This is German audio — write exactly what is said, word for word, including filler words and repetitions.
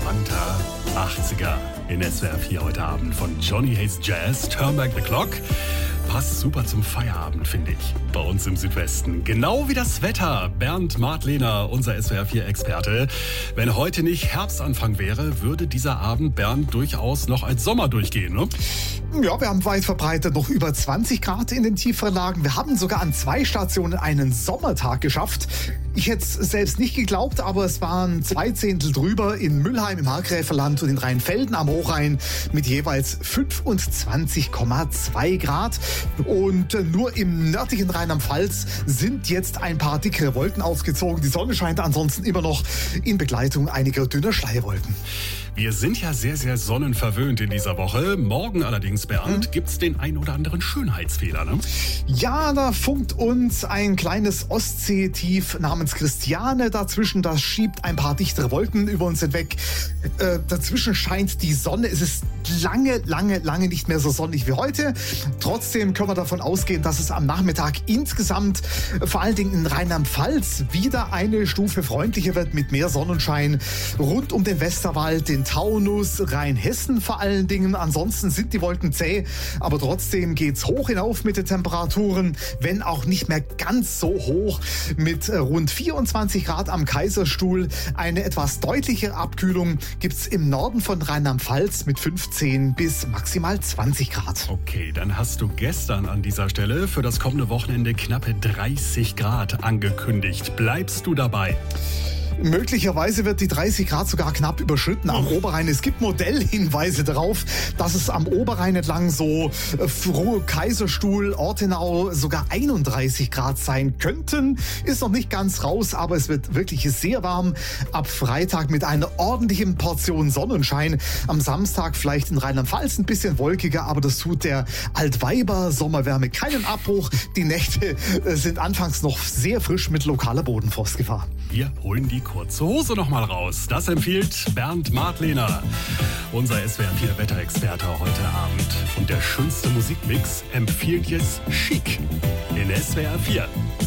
entspannter achtziger in S W R vier heute Abend von Johnny Hays Jazz, Turn Back the Clock. Passt super zum Feierabend, finde ich, bei uns im Südwesten. Genau wie das Wetter. Bernd Martlehner, unser S W R vier Experte. Wenn heute nicht Herbstanfang wäre, würde dieser Abend, Bernd, durchaus noch als Sommer durchgehen, ne? Ja, wir haben weit verbreitet noch über zwanzig Grad in den tieferen Lagen. Wir haben sogar an zwei Stationen einen Sommertag geschafft. Ich hätte es selbst nicht geglaubt, aber es waren zwei Zehntel drüber in Mülheim im Markgräflerland und in Rheinfelden am Hochrhein mit jeweils fünfundzwanzig Komma zwei Grad. Und nur im nördlichen Rheinland-Pfalz sind jetzt ein paar dickere Wolken aufgezogen. Die Sonne scheint ansonsten immer noch in Begleitung einiger dünner Schleierwolken. Wir sind ja sehr, sehr sonnenverwöhnt in dieser Woche. Morgen allerdings, Bernd, hm. gibt's den ein oder anderen Schönheitsfehler, ne? Ja, da funkt uns ein kleines Ostseetief namens Christiane dazwischen. Das schiebt ein paar dichtere Wolken über uns hinweg. Äh, dazwischen scheint die Sonne. Es ist lange, lange, lange nicht mehr so sonnig wie heute. Trotzdem können wir davon ausgehen, dass es am Nachmittag insgesamt, vor allen Dingen in Rheinland-Pfalz, wieder eine Stufe freundlicher wird mit mehr Sonnenschein rund um den Westerwald, den Taunus, Rheinhessen vor allen Dingen. Ansonsten sind die Wolken zäh, aber trotzdem geht's hoch hinauf mit den Temperaturen, wenn auch nicht mehr ganz so hoch, mit rund vierundzwanzig Grad am Kaiserstuhl. Eine etwas deutlichere Abkühlung gibt's im Norden von Rheinland-Pfalz mit fünfzehn bis maximal zwanzig Grad. Okay, dann hast du gestern an dieser Stelle für das kommende Wochenende knappe dreißig Grad angekündigt. Bleibst du dabei? Möglicherweise wird die dreißig Grad sogar knapp überschritten am Oberrhein. Es gibt Modellhinweise darauf, dass es am Oberrhein entlang so Frohe Kaiserstuhl, Ortenau sogar einunddreißig Grad sein könnten. Ist noch nicht ganz raus, aber es wird wirklich sehr warm. Ab Freitag mit einer ordentlichen Portion Sonnenschein. Am Samstag vielleicht in Rheinland-Pfalz ein bisschen wolkiger, aber das tut der Altweiber-Sommerwärme keinen Abbruch. Die Nächte sind anfangs noch sehr frisch mit lokaler Bodenfrostgefahr. Wir holen die kurze Hose noch mal raus. Das empfiehlt Bernd Martlehner, unser S W R vier Wetterexperte heute Abend. Und der schönste Musikmix empfiehlt jetzt Chic in S W R vier.